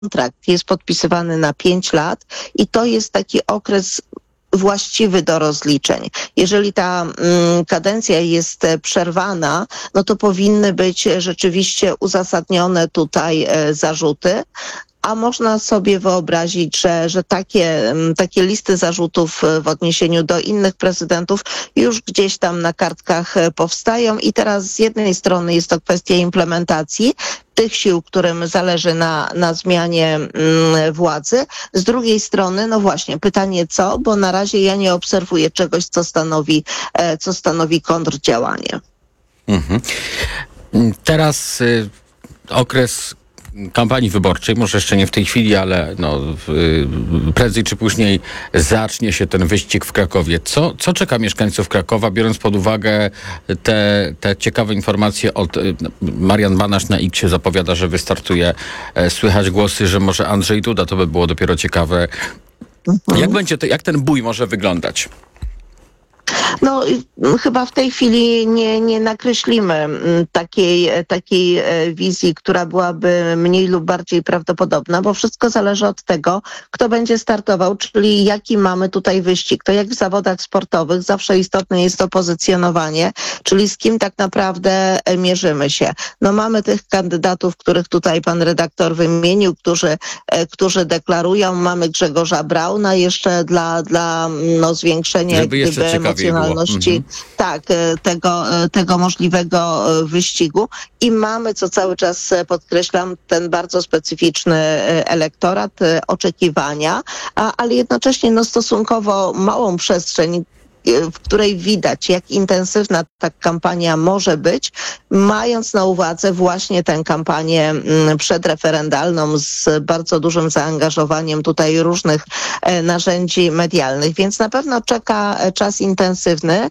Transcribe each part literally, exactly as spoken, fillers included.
kontrakt jest podpisywany na pięć lat i to jest taki okres właściwy do rozliczeń. Jeżeli ta mm, kadencja jest przerwana, no to powinny być rzeczywiście uzasadnione tutaj e, zarzuty. A można sobie wyobrazić, że, że takie, takie listy zarzutów w odniesieniu do innych prezydentów już gdzieś tam na kartkach powstają i teraz z jednej strony jest to kwestia implementacji tych sił, którym zależy na, na zmianie mm, władzy. Z drugiej strony, no właśnie, pytanie co, bo na razie ja nie obserwuję czegoś, co stanowi, e, co stanowi kontrdziałanie. Mhm. Teraz y, okres kampanii wyborczej, może jeszcze nie w tej chwili, ale no, prędzej czy później zacznie się ten wyścig w Krakowie. Co, co czeka mieszkańców Krakowa, biorąc pod uwagę te, te ciekawe informacje od Marian Banaś na X zapowiada, że wystartuje. Słychać głosy, że może Andrzej Duda, to by było dopiero ciekawe. Mhm. Jak będzie to, jak ten bój może wyglądać? No chyba w tej chwili nie, nie nakreślimy takiej, takiej wizji, która byłaby mniej lub bardziej prawdopodobna, bo wszystko zależy od tego, kto będzie startował, czyli jaki mamy tutaj wyścig. To jak w zawodach sportowych zawsze istotne jest to pozycjonowanie, czyli z kim tak naprawdę mierzymy się. No mamy tych kandydatów, których tutaj pan redaktor wymienił, którzy, którzy deklarują. Mamy Grzegorza Brauna jeszcze dla, dla no, zwiększenia Żeby jeszcze emocjonalności Mhm. tak, tego, tego możliwego wyścigu i mamy, co cały czas podkreślam, ten bardzo specyficzny elektorat, oczekiwania, a, ale jednocześnie no, stosunkowo małą przestrzeń, w której widać, jak intensywna ta kampania może być, mając na uwadze właśnie tę kampanię przedreferendalną z bardzo dużym zaangażowaniem tutaj różnych narzędzi medialnych. Więc na pewno czeka czas intensywny.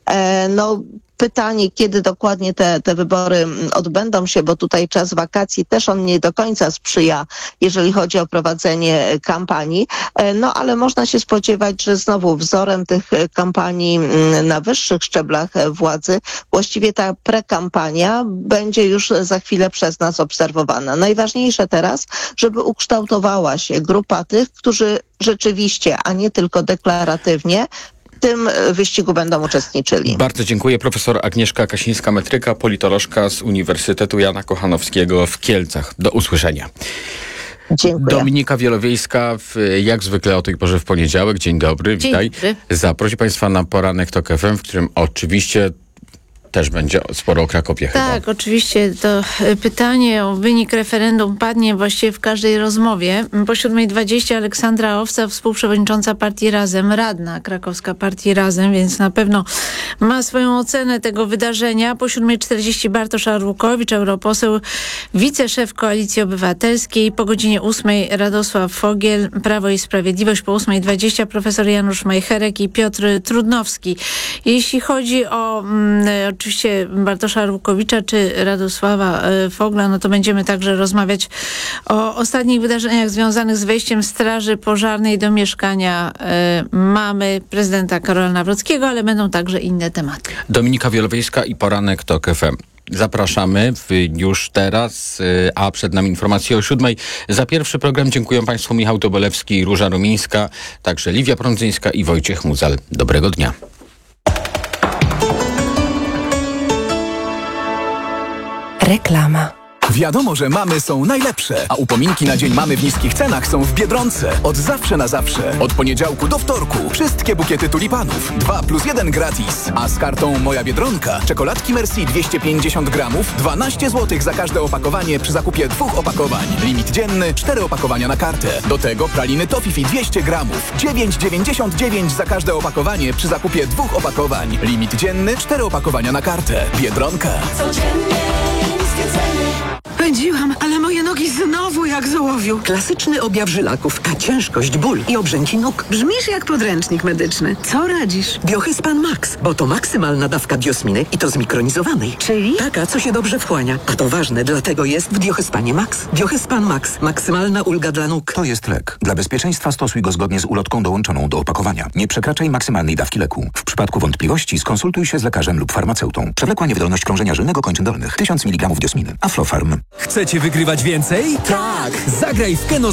No, pytanie, kiedy dokładnie te, te wybory odbędą się, bo tutaj czas wakacji też on nie do końca sprzyja, jeżeli chodzi o prowadzenie kampanii. No ale można się spodziewać, że znowu wzorem tych kampanii na wyższych szczeblach władzy, właściwie ta prekampania będzie już za chwilę przez nas obserwowana. Najważniejsze teraz, żeby ukształtowała się grupa tych, którzy rzeczywiście, a nie tylko deklaratywnie, w tym wyścigu będą uczestniczyli. Bardzo dziękuję. Profesor Agnieszka Kasińska-Metryka, politolożka z Uniwersytetu Jana Kochanowskiego w Kielcach. Do usłyszenia. Dziękuję. Dominika Wielowiejska, w, jak zwykle o tej porze w poniedziałek. Dzień dobry, Dzień witaj. dobry. Zaprosi Państwa na poranek Tok F M, w którym oczywiście też będzie sporo o Krakowie chyba. Tak, oczywiście to pytanie o wynik referendum padnie właściwie w każdej rozmowie. Po siódmej dwadzieścia Aleksandra Owca, współprzewodnicząca partii Razem, radna krakowska partii Razem, więc na pewno ma swoją ocenę tego wydarzenia. Po siódmej czterdzieści Bartosz Arłukowicz, europoseł, wiceszef Koalicji Obywatelskiej. Po godzinie ósmej Radosław Fogiel, Prawo i Sprawiedliwość. Po ósmej dwadzieścia profesor Janusz Majcherek i Piotr Trudnowski. Jeśli chodzi o mm, oczywiście Bartosza Arłukowicza czy Radosława y, Fogla, no to będziemy także rozmawiać o ostatnich wydarzeniach związanych z wejściem Straży Pożarnej do mieszkania y, mamy prezydenta Karola Nawrockiego, ale będą także inne tematy. Dominika Wielowiejska i poranek Tok F M. Zapraszamy już teraz, a przed nami informacje o siódmej. Za pierwszy program dziękuję Państwu Michał Tobolewski i Róża Rumińska, także Liwia Prądzyńska i Wojciech Muzal. Dobrego dnia. Reklama. Wiadomo, że mamy są najlepsze, a upominki na Dzień Mamy w niskich cenach są w Biedronce. Od zawsze na zawsze. Od poniedziałku do wtorku. Wszystkie bukiety tulipanów. dwa plus jeden gratis. A z kartą Moja Biedronka czekoladki Merci dwieście pięćdziesiąt gramów, dwanaście złotych za każde opakowanie przy zakupie dwóch opakowań. Limit dzienny, cztery opakowania na kartę. Do tego praliny Toffifee dwieście gramów, dziewięć dziewięćdziesiąt dziewięć za każde opakowanie przy zakupie dwóch opakowań. Limit dzienny, cztery opakowania na kartę. Biedronka. Codziennie niskie ceny. Pędziłam, ale moje nogi znowu jak z ołowiu. Klasyczny objaw żylaków, a ciężkość, ból i obrzęki nóg. Brzmisz jak podręcznik medyczny. Co radzisz? Biohyspan Max, bo to maksymalna dawka biosminy i to zmikronizowanej. Czyli? Taka, co się dobrze wchłania. A to ważne, dlatego jest w Biohyspanie Max. Biohyspan Max. Maksymalna ulga dla nóg. To jest lek. Dla bezpieczeństwa stosuj go zgodnie z ulotką dołączoną do opakowania. Nie przekraczaj maksymalnej dawki leku. W przypadku wątpliwości skonsultuj się z lekarzem lub farmaceutą. Przewlekła niewydolność krążenia żylnego kończyn dolnych. tysiąc miligramów diosminy. Aflofarm. Chcecie wygrywać więcej? Tak! Zagraj w Keno